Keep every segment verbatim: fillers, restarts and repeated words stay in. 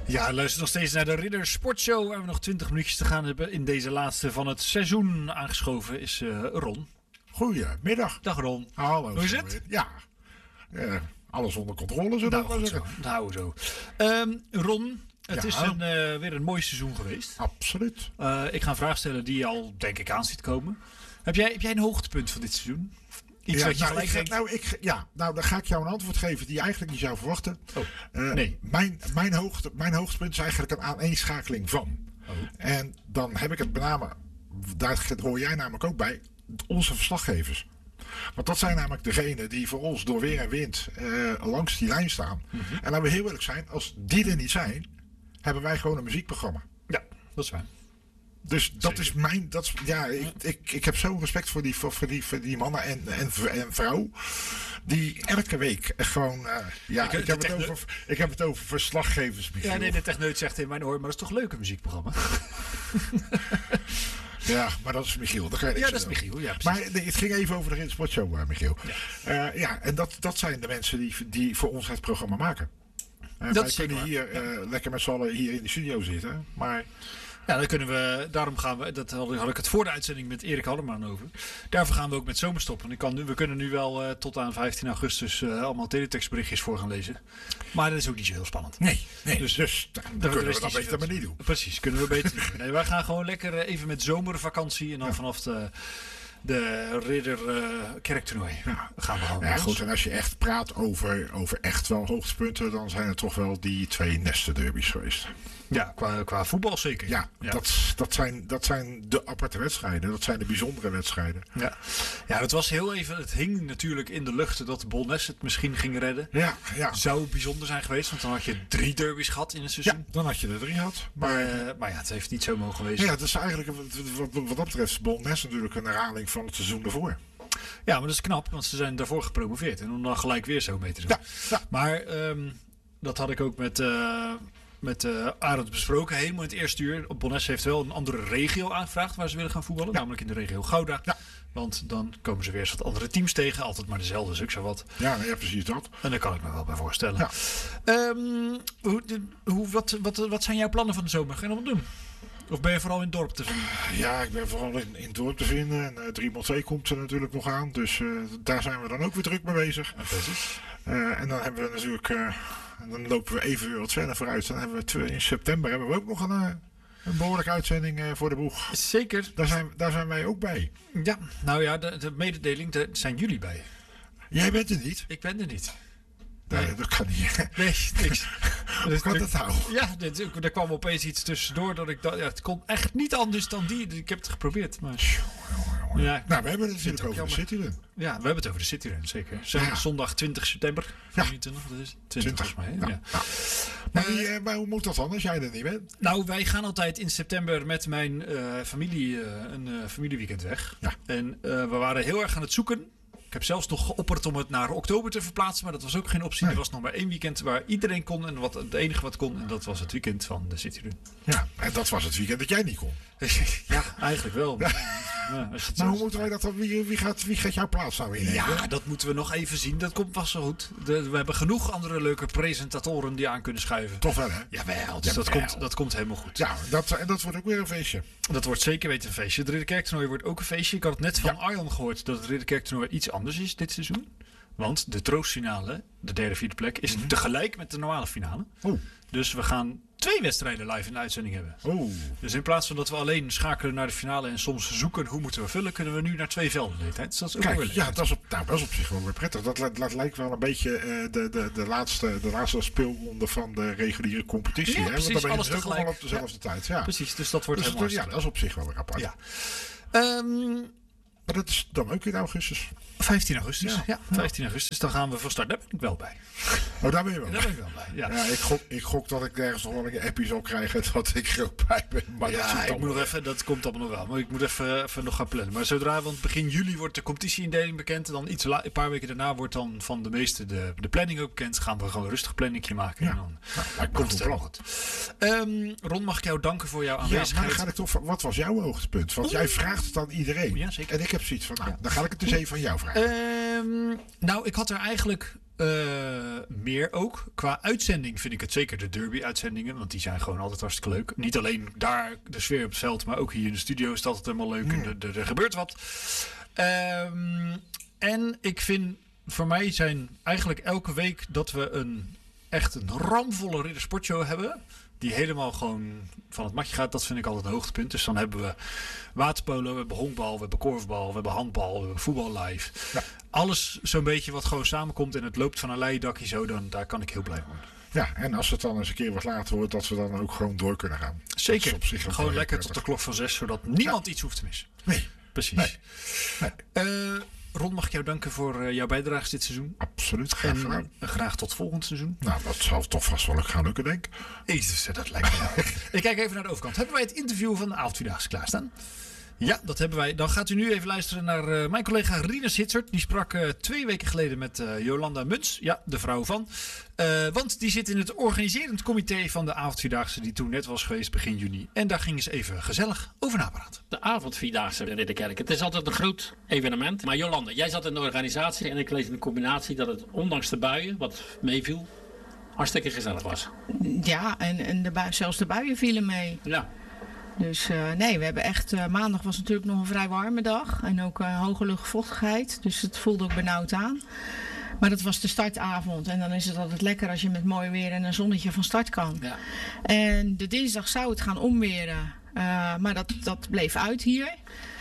Ja, luister nog steeds naar de Ridder Sportshow. Waar we nog twintig minuutjes te gaan hebben in deze laatste van het seizoen. Aangeschoven is uh, Ron. Goedemiddag. Dag Ron. Hallo. Hoe is het? Ja, uh, alles onder controle. Zo nou, dat goed zo. Nou, zo. Um, Ron, het ja. is een, uh, weer een mooi seizoen geweest. Absoluut. Uh, ik ga een vraag stellen die je al, denk ik, aan ziet komen. Heb jij, heb jij een hoogtepunt van dit seizoen? Iets ja, wat je nou, gelijk ik, denkt? nou, ik, ja, nou, dan ga ik jou een antwoord geven die je eigenlijk niet zou verwachten. Oh, uh, nee. Mijn, mijn, hoogte, mijn hoogtepunt is eigenlijk een aaneenschakeling van. Oh. En dan heb ik het met name, daar hoor jij namelijk ook bij, onze verslaggevers. Want dat zijn namelijk degenen die voor ons door weer en wind uh, langs die lijn staan. Mm-hmm. En laten we heel eerlijk zijn, als die er niet zijn, hebben wij gewoon een muziekprogramma. Ja, dat is waar. Dus dat Zeker. is mijn. Dat is, ja, ik, ik, ik heb zo'n respect voor die, voor, voor die, voor die mannen en, en, en vrouw. Die elke week gewoon. Uh, ja, ik, ik, heb techne- het over, ik heb het over verslaggevers. Ja, nee, de techneut zegt in mijn oor, maar dat is toch leuk, een muziekprogramma? Ja, maar dat is Michiel. Dat kan je ja, dat is Michiel. Ja, maar nee, het ging even over de Ridder Sportshow, uh, Michiel. Ja, uh, ja en dat, dat zijn de mensen die, die voor ons het programma maken. Uh, dat wij kunnen hier uh, ja. lekker met z'n allen hier in de studio zitten, maar. Ja, dan kunnen we, daarom gaan we, dat had, had ik het voor de uitzending met Erik Hallerman over. Daarvoor gaan we ook met zomerstop. En ik kan nu, we kunnen nu wel uh, tot aan vijftien augustus uh, allemaal teletextberichtjes voor gaan lezen. Maar dat is ook niet zo heel spannend. Nee, nee dus, dus dan, dan kunnen we dat beter maar niet doen. Precies, kunnen we beter niet doen. Nee, wij gaan gewoon lekker uh, even met zomervakantie en dan ja. vanaf de... De Ridder uh, Kerktoernooi ja. gaan we gewoon. Ja, goed, en als je echt praat over, over echt wel hoogtepunten, dan zijn het toch wel die twee nestenderbies geweest. Ja, qua, qua voetbal zeker. Ja, ja. Dat, dat, zijn, dat zijn de aparte wedstrijden. Dat zijn de bijzondere wedstrijden. Ja, ja het was heel even. Het hing natuurlijk in de lucht dat Bolnes het misschien ging redden. Ja, ja. Zou bijzonder zijn geweest, want dan had je drie derbies gehad in het seizoen. Ja, dan had je er drie gehad. Maar, uh, maar ja, het heeft niet zo mogen wezen. Ja, dat is eigenlijk wat, wat, wat dat betreft Bolnes natuurlijk een herhaling van het seizoen daarvoor. Ja, maar dat is knap, want ze zijn daarvoor gepromoveerd. En om dan gelijk weer zo mee te doen. Ja, ja. Maar um, dat had ik ook met, uh, met uh, Arend besproken. Helemaal in het eerste uur. Bolnes heeft wel een andere regio aangevraagd waar ze willen gaan voetballen. Ja. Namelijk in de regio Gouda. Ja. Want dan komen ze weer eens wat andere teams tegen. Altijd maar dezelfde, is ook zo wat. Ja, ja, precies dat. En daar kan ik me wel bij voorstellen. Ja. Um, hoe, hoe, wat, wat, wat zijn jouw plannen van de zomer? Ga je nog wat doen? Of ben je vooral in het dorp te vinden? Ja, ik ben vooral in, in het dorp te vinden. En uh, drie maal twee komt er natuurlijk nog aan. Dus uh, daar zijn we dan ook weer druk mee bezig. Uh, en dan hebben we natuurlijk... Uh, dan lopen we even weer wat verder vooruit. Dan hebben we twee, in september hebben we ook nog een, uh, een behoorlijke uitzending uh, voor de boeg. Zeker. Daar zijn, daar zijn wij ook bij. Ja, nou ja, de, de mededeling, daar zijn jullie bij. Jij bent er niet? Ik ben er niet. Nee, nee, dat kan niet. Nee, niks. Hoe kan dat nou? Ja, dit, er kwam opeens iets tussendoor dat ik dacht, ja, het kon echt niet anders dan die. Ik heb het geprobeerd, maar... Ja, nou, we hebben het natuurlijk over de Cityrun. Ja, we hebben het over de Cityrun, zeker. Zeg, ja. Zondag twintig september. Ja. twintig, dat is twintig, twintig. Volgens mij. Ja. Ja. Maar, uh, uh, maar hoe moet dat dan als jij er niet bent? Nou, wij gaan altijd in september met mijn uh, familie uh, een uh, familieweekend weg. Ja. En uh, we waren heel erg aan het zoeken. Ik heb zelfs nog geopperd om het naar oktober te verplaatsen, maar dat was ook geen optie. Nee. Er was nog maar één weekend waar iedereen kon en wat, het enige wat kon, en dat was het weekend van de Cityrun. Ja, en dat was het weekend dat jij niet kon. Ja, eigenlijk wel. Ja. Ja, maar hoe moeten wij dat dan? Wie, wie, gaat, wie gaat jouw plaats nou innemen? Ja, dat moeten we nog even zien. Dat komt vast wel goed. De, we hebben genoeg andere leuke presentatoren die aan kunnen schuiven. Toch wel, hè? Jawel, dus ja, dat, wel. Komt, dat komt helemaal goed. Ja, dat, en dat wordt ook weer een feestje. Dat wordt zeker weten een feestje. Het Ridderkerktoernooi wordt ook een feestje. Ik had het net van ja. Arjan gehoord dat het Ridderkerktoernooi iets anders is dit seizoen. Want de troostfinale, de derde vierde plek, is mm-hmm. tegelijk met de normale finale. Oh. Dus we gaan twee wedstrijden live in de uitzending hebben. Oh. Dus in plaats van dat we alleen schakelen naar de finale en soms zoeken hoe moeten we vullen, kunnen we nu naar twee velden de hele tijd. Dus dat is ook Kijk, wel ja, dat is, op, nou, dat is op zich wel weer prettig. Dat, dat, dat lijkt wel een beetje uh, de, de, de, laatste, de laatste speelronde van de reguliere competitie. Ja, hè? precies, Want dan alles ben je tegelijk. op dezelfde ja. tijd. Ja. Precies, dus dat wordt dus helemaal dat, ja, dat is op zich wel weer apart. Ja. Um, maar dat is dan ook in augustus. vijftien augustus. Ja, ja, vijftien augustus. Dan gaan we van start. Daar ben ik wel bij. Oh, daar ben je wel daar bij. ben ik wel bij. Ja. Ja, ik, gok, ik gok dat ik ergens nog wel een appie zal krijgen dat ik er ook bij ben. Maar ja, dat, ik moet nog even, dat komt allemaal nog wel. Maar ik moet even, even nog gaan plannen. Maar zodra, want begin juli wordt de competitieindeling bekend. En dan iets la, een paar weken daarna wordt dan van de meeste de, de planning ook bekend. Gaan we gewoon een rustig planningje maken. Ja. En dan ja, komt het helemaal goed. Um, Ron, mag ik jou danken voor jouw aanwezigheid? Ja, maar dan ga ik toch, wat was jouw hoogtepunt? Want Oeh. jij vraagt het aan iedereen. Ja, zeker. En ik heb zoiets van, nou, ja. dan ga ik het dus even van jou vragen. Um, nou, ik had er eigenlijk Uh, meer ook. Qua uitzending vind ik het zeker de derby-uitzendingen. Want die zijn gewoon altijd hartstikke leuk. Niet alleen daar de sfeer op het veld, maar ook hier in de studio is het altijd helemaal leuk. Mm. En er, er gebeurt wat. Um, en ik vind, voor mij zijn eigenlijk elke week dat we een echt een ramvolle Ridder Sportshow hebben. Die helemaal gewoon van het matje gaat. Dat vind ik altijd een hoogtepunt. Dus dan hebben we waterpolo, we hebben honkbal, we hebben korfbal, we hebben handbal, we hebben voetbal live. Ja. Alles zo'n beetje wat gewoon samenkomt en het loopt van een leidakje zo, dan daar kan ik heel blij worden. Ja, en als het dan eens een keer wat later wordt, dat we dan ook gewoon door kunnen gaan. Zeker. Op zich gewoon lekker tot de klok van zes, zodat niemand ja. iets hoeft te missen. Nee. Precies. Nee. Nee. Uh, Ron, mag ik jou danken voor uh, jouw bijdrage dit seizoen. Absoluut, graag gedaan. En graag tot volgend seizoen. Nou, dat zal toch vast wel gaan lukken, denk ik. Jezus, dat lijkt me nou. Ik kijk even naar de overkant. Hebben wij het interview van de avondvierdaagse klaarstaan? Ja, dat hebben wij. Dan gaat u nu even luisteren naar uh, mijn collega Rinus Hitsert. Die sprak uh, twee weken geleden met uh, Jolanda Muns. Ja, de vrouw van. Uh, want die zit in het organiserend comité van de avondvierdaagse die toen net was geweest begin juni. En daar gingen ze even gezellig over napraten. De avondvierdaagse in Ridderkerk. Het is altijd een groot evenement. Maar Jolanda, jij zat in de organisatie en ik lees in de combinatie dat het ondanks de buien, wat meeviel, hartstikke gezellig was. Ja, en, en de bui, zelfs de buien vielen mee. Ja. Dus uh, nee, we hebben echt... Uh, maandag was natuurlijk nog een vrij warme dag. En ook uh, hoge luchtvochtigheid. Dus het voelde ook benauwd aan. Maar dat was de startavond. En dan is het altijd lekker als je met mooi weer en een zonnetje van start kan. Ja. En de dinsdag zou het gaan omweren. Uh, maar dat, dat bleef uit hier.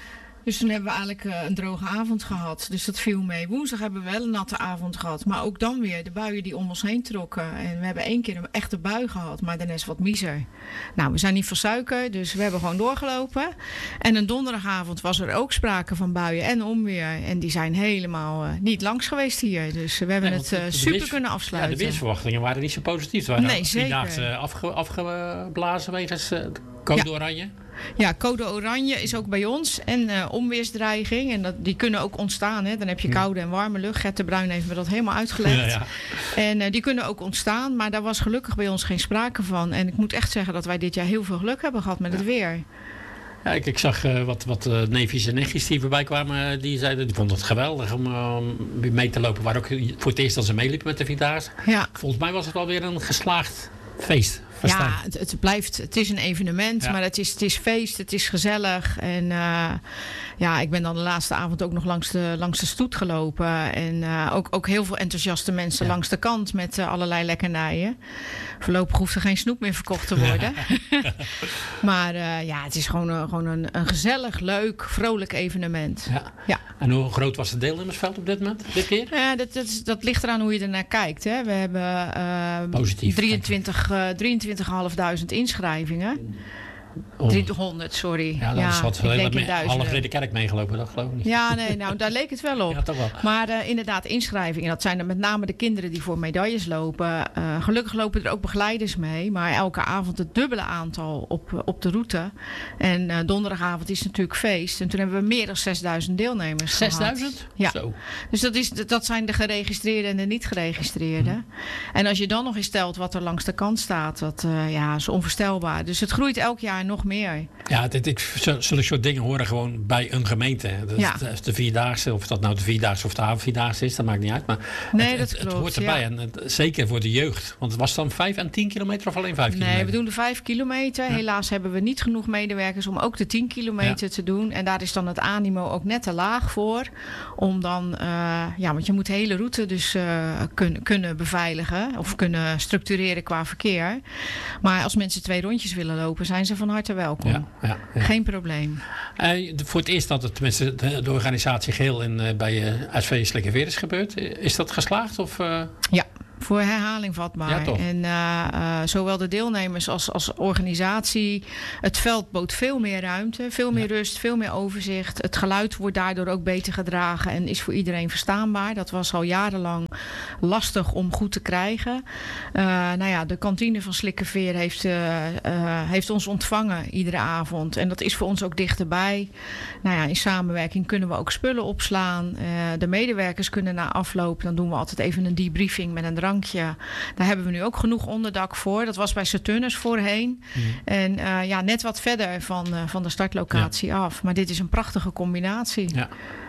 Dus toen hebben we eigenlijk uh, een droge avond gehad. Dus dat viel mee. Woensdag hebben we wel een natte avond gehad. Maar ook dan weer de buien die om ons heen trokken. En we hebben één keer een echte bui gehad. Maar daarna is wat miezer. Nou, we zijn niet van suiker. Dus we hebben gewoon doorgelopen. En een donderdagavond was er ook sprake van buien en onweer. En die zijn helemaal uh, niet langs geweest hier. Dus we hebben nee, het uh, super weers, kunnen afsluiten. Ja, de weersverwachtingen waren niet zo positief. Het waren nee, zeker. Uh, afge, afgeblazen wegens uh, code ja. oranje. Ja, code oranje is ook bij ons. En uh, onweersdreiging. En dat, die kunnen ook ontstaan. Hè. Dan heb je koude en warme lucht. Gert de Bruin heeft me dat helemaal uitgelegd. Ja, ja. En uh, die kunnen ook ontstaan. Maar daar was gelukkig bij ons geen sprake van. En ik moet echt zeggen dat wij dit jaar heel veel geluk hebben gehad met ja. het weer. Ja, ik, ik zag uh, wat, wat uh, neefjes en nichtjes die voorbij kwamen. Uh, die zeiden, die vonden het geweldig om uh, mee te lopen. Waar ook voor het eerst dat ze meeliepen met de Vierdaagse. Ja. Volgens mij was het alweer een geslaagd feest. Ja, het, het blijft, het is een evenement, ja. maar het is, het is feest, het is gezellig. En uh, ja, ik ben dan de laatste avond ook nog langs de, langs de stoet gelopen. En uh, ook, ook heel veel enthousiaste mensen ja. langs de kant met uh, allerlei lekkernijen. Voorlopig hoeft er geen snoep meer verkocht te worden. Ja. Maar uh, ja, het is gewoon, uh, gewoon een, een gezellig, leuk, vrolijk evenement. Ja. Ja. En hoe groot was het deelnemersveld op dit moment, dit keer? Ja, dat, dat, is, dat ligt eraan hoe je ernaar kijkt. Hè. We hebben uh, Positief, drieëntwintig, uh, drieëntwintigduizend inschrijvingen. driehonderd, sorry. Ja, dan ja, had half Ridderkerk meegelopen, dat geloof ik niet. Ja, nee, nou daar leek het wel op. Ja, toch wel. Maar uh, inderdaad, inschrijvingen, dat zijn dan met name de kinderen die voor medailles lopen. Uh, gelukkig lopen er ook begeleiders mee, maar elke avond het dubbele aantal op, op de route. En uh, donderdagavond is natuurlijk feest. En toen hebben we meer dan zesduizend deelnemers zesduizend? Gehad. Ja. Zo. Dus dat, is, dat zijn de geregistreerden en de niet geregistreerden. Hmm. En als je dan nog eens stelt wat er langs de kant staat, dat uh, ja, is onvoorstelbaar. Dus het groeit elk jaar nog meer. Ja, dit, ik, zulke soort dingen horen gewoon bij een gemeente. Dus ja. de, de Vierdaagse, of dat nou de Vierdaagse of de avondvierdaagse is, dat maakt niet uit. Maar nee, het, dat het, klopt, het hoort erbij. Ja. En het, zeker voor de jeugd. Want het was dan vijf en tien kilometer of alleen vijf nee, kilometer? Nee, we doen de vijf kilometer. Ja. Helaas hebben we niet genoeg medewerkers om ook de tien kilometer ja. te doen. En daar is dan het animo ook net te laag voor. Om dan, uh, ja, want je moet de hele route dus uh, kun, kunnen beveiligen. Of kunnen structureren qua verkeer. Maar als mensen twee rondjes willen lopen, zijn ze van harte welkom. Ja. Ja, ja. Geen probleem. Uh, voor het eerst dat het tenminste de, de organisatie geheel in, uh, bij uh, S V Slikkerveer is gebeurd. Is dat geslaagd? Of, uh... Ja. Voor herhaling vatbaar. Ja, toch. En uh, uh, zowel de deelnemers als, als organisatie. Het veld bood veel meer ruimte, veel meer ja. rust, veel meer overzicht. Het geluid wordt daardoor ook beter gedragen en is voor iedereen verstaanbaar. Dat was al jarenlang lastig om goed te krijgen. Uh, nou ja, de kantine van Slikkerveer heeft, uh, uh, heeft ons ontvangen iedere avond. En dat is voor ons ook dichterbij. Nou ja, in samenwerking kunnen we ook spullen opslaan. Uh, de medewerkers kunnen na afloop, dan doen we altijd even een debriefing met een drankje. Daar hebben we nu ook genoeg onderdak voor. Dat was bij Saturnus voorheen. Mm. En uh, ja, net wat verder van, uh, van de startlocatie ja. af. Maar dit is een prachtige combinatie. Ja.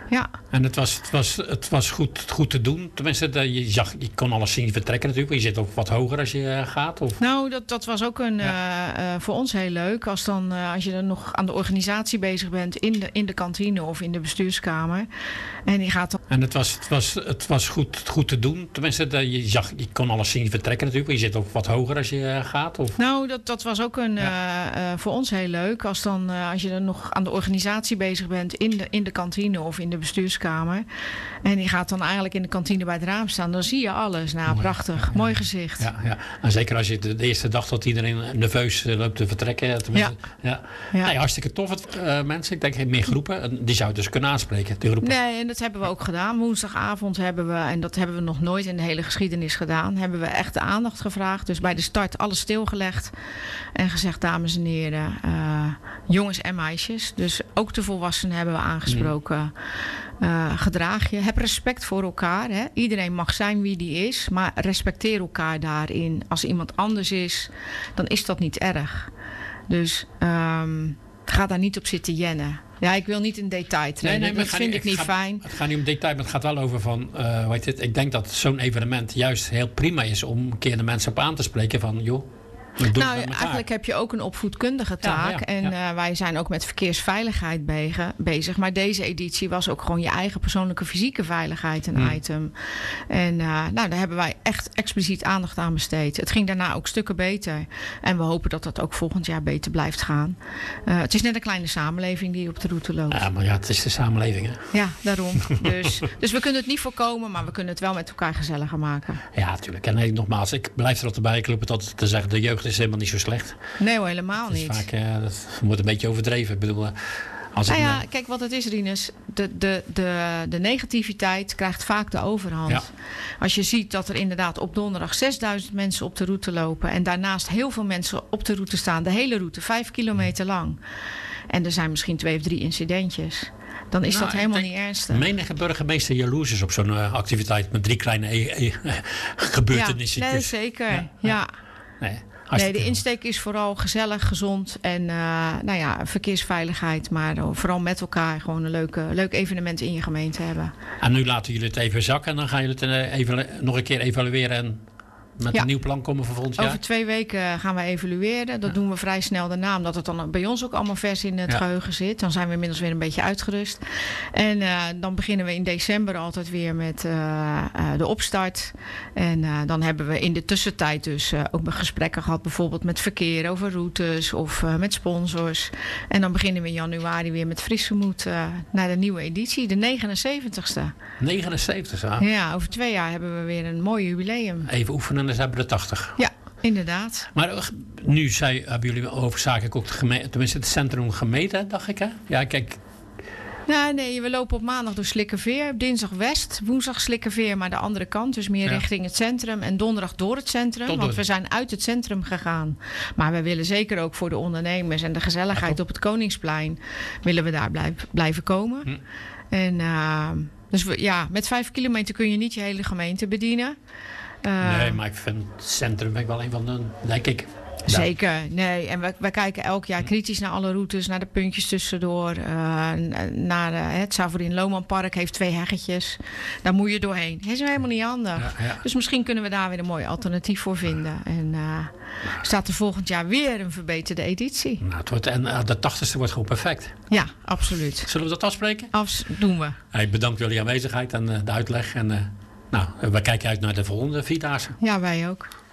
Ja. En het was, het was, het was goed, goed te doen. Tenminste, de, je, zag, je kon alles zien vertrekken natuurlijk. Maar je zit ook wat hoger als je uh, gaat. Of? Nou, dat, dat was ook een, ja. uh, uh, voor ons heel leuk. Als, dan, uh, als je dan nog aan de organisatie bezig bent in de, in de kantine of in de bestuurskamer. En die gaat dan... En het was, het was, het was goed, goed te doen. Tenminste, de, je, zag, je kon alles zien vertrekken natuurlijk. Maar je zit ook wat hoger als je uh, gaat. Of? Nou, dat, dat was ook een, ja. uh, uh, voor ons heel leuk. Als, dan, uh, als je dan nog aan de organisatie bezig bent in de, in de kantine of in de bestuurskamer. En die gaat dan eigenlijk in de kantine bij het raam staan. Dan zie je alles. Nou, mooi. Prachtig. Ja, mooi gezicht. Ja, ja. En zeker als je de, de eerste dag dat iedereen nerveus loopt te vertrekken. Ja. Ja. Ja. Nee, hartstikke tof. Het, uh, mensen, ik denk meer groepen. Die zou je dus kunnen aanspreken. Die groepen. Nee, en dat hebben we ook gedaan. Woensdagavond hebben we, en dat hebben we nog nooit in de hele geschiedenis gedaan, hebben we echt de aandacht gevraagd. Dus bij de start alles stilgelegd. En gezegd, dames en heren, uh, jongens en meisjes. Dus ook de volwassenen hebben we aangesproken. Mm. Uh, gedraag je. Heb respect voor elkaar. Hè. Iedereen mag zijn wie die is. Maar respecteer elkaar daarin. Als iemand anders is, dan is dat niet erg. Dus um, ga daar niet op zitten jennen. Ja, ik wil niet in detail treden. Nee, nee, dat vind niet, ik niet ga, fijn. Het gaat niet om detail, maar het gaat wel over van... Uh, hoe heet het? Ik denk dat zo'n evenement juist heel prima is om een keer de mensen op aan te spreken van... joh. Nou, eigenlijk heb je ook een opvoedkundige taak. Ja, ja, en ja. Uh, wij zijn ook met verkeersveiligheid be- bezig. Maar deze editie was ook gewoon je eigen persoonlijke fysieke veiligheid een hmm. item. En uh, nou, daar hebben wij echt expliciet aandacht aan besteed. Het ging daarna ook stukken beter. En we hopen dat dat ook volgend jaar beter blijft gaan. Uh, het is net een kleine samenleving die op de route loopt. Ja, maar ja, het is de samenleving, hè? Ja, daarom. dus, dus we kunnen het niet voorkomen, maar we kunnen het wel met elkaar gezelliger maken. Ja, natuurlijk. En nee, nogmaals, ik blijf er altijd bij. Ik loop het altijd te zeggen, de jeugd is helemaal niet zo slecht. Nee hoor, helemaal niet. Vaak, uh, dat wordt een beetje overdreven. Ik bedoel, uh, als nou ik ja, nou... kijk wat het is, Rinus. De, de, de, de negativiteit krijgt vaak de overhand. Ja. Als je ziet dat er inderdaad op donderdag zesduizend mensen op de route lopen. En daarnaast heel veel mensen op de route staan. De hele route, vijf kilometer lang. En er zijn misschien twee of drie incidentjes. Dan is nou, dat helemaal niet ernstig. Menige burgemeester jaloers is op zo'n uh, activiteit met drie kleine e- e- gebeurtenissen. Ja, nee, zeker. Ja. ja. Nee. Nee, de insteek is vooral gezellig, gezond en uh, nou ja, verkeersveiligheid. Maar vooral met elkaar gewoon een leuke, leuk evenement in je gemeente hebben. En nu laten jullie het even zakken en dan gaan jullie het even, nog een keer evalueren en met ja. een nieuw plan komen voor volgend jaar? Over twee weken gaan we evalueren. Dat ja. doen we vrij snel daarna, omdat het dan bij ons ook allemaal vers in het ja. geheugen zit. Dan zijn we inmiddels weer een beetje uitgerust. En uh, dan beginnen we in december altijd weer met uh, uh, de opstart. En uh, dan hebben we in de tussentijd dus uh, ook gesprekken gehad, bijvoorbeeld met verkeer over routes of uh, met sponsors. En dan beginnen we in januari weer met frisse moed uh, naar de nieuwe editie, de negenenzeventigste. negenenzeventig, ja. Ja, over twee jaar hebben we weer een mooi jubileum. Even oefenen. Dan hebben we de tachtig. Ja, inderdaad. Maar nu zei, hebben jullie overzakelijk ook de gemeente, tenminste het centrum gemeten, dacht ik, hè? Ja, kijk. Nou, nee, we lopen op maandag door Slikkerveer, op dinsdag West, woensdag Slikkerveer, maar de andere kant, dus meer ja. richting het centrum en donderdag door het centrum, Tot want door. we zijn uit het centrum gegaan. Maar we willen zeker ook voor de ondernemers en de gezelligheid ja, op het Koningsplein, willen we daar blijf, blijven komen. Hm. En uh, dus we, ja, met vijf kilometer kun je niet je hele gemeente bedienen. Uh, nee, maar ik vind het centrum ben ik wel een van de, denk ik. Zeker, nee. En wij, wij kijken elk jaar kritisch naar alle routes, naar de puntjes tussendoor. Uh, naar uh, het Savorin-Lohmanpark heeft twee heggetjes. Daar moet je doorheen. Dat is helemaal niet handig. Ja, ja. Dus misschien kunnen we daar weer een mooi alternatief voor vinden. En uh, staat er volgend jaar weer een verbeterde editie. Nou, het wordt, en uh, de tachtigste wordt gewoon perfect. Ja, absoluut. Zullen we dat afspreken? Afs- doen we. Hey, bedankt voor jullie aanwezigheid en uh, de uitleg. En uh, nou, we kijken uit naar de volgende Vierdaagse. Ja, wij ook.